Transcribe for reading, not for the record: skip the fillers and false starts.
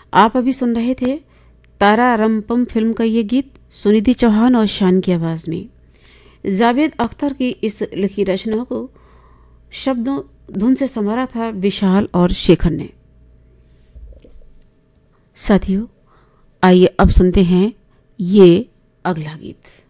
आप अभी सुन रहे थे तारा रंपम फिल्म का ये गीत सुनिधि चौहान और शान की आवाज में। जावेद अख्तर की इस लिखी रचना को शब्दों धुन से संवारा था विशाल और शेखर ने। साथियों, आइए अब सुनते हैं ये अगला गीत।